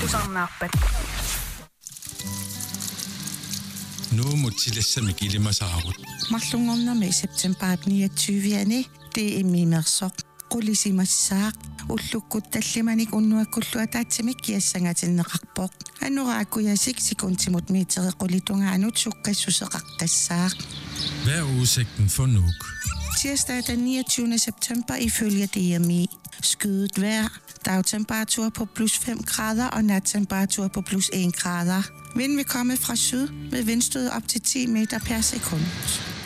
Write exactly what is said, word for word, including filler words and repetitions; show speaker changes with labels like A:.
A: tusarnaarpat
B: nu mutilassa kilmasarut
C: марлунгорнэрми септембер niogtyvende det er мимерсоқ qulisimassaaq уллуккут таллиманик уннуаккуллуа таатсимик киассангатиннеқарпоқ анурааккуясик секунтимут миитереқулитунгаанут суккассусеқартассаақ.
B: Hvad er udsigten for Nuuk?
C: Tirsdag den niogtyvende september ifølge D M I. Skyet vejr, dagtemperatur på plus fem grader og nattemperatur på plus en grader. Vind vil komme fra syd med vindstød op til ti meter per sekund.